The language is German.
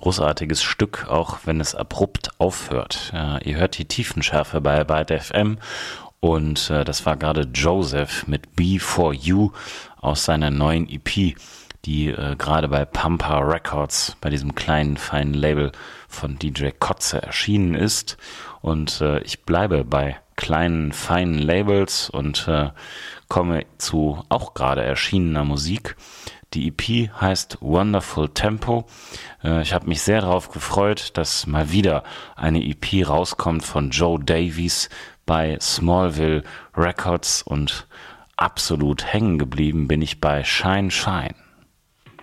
großartiges Stück, auch wenn es abrupt aufhört. Ihr hört die Tiefenschärfe bei Byte FM und das war gerade Joseph mit Be For You aus seiner neuen EP, die gerade bei Pampa Records, bei diesem kleinen, feinen Label von DJ Kotze erschienen ist. Und ich bleibe bei kleinen, feinen Labels und komme zu auch gerade erschienener Musik. Die EP heißt Wonderful Tempo. Ich habe mich sehr darauf gefreut, dass mal wieder eine EP rauskommt von Joe Davies bei Smallville Records und absolut hängen geblieben bin ich bei Shine Shine.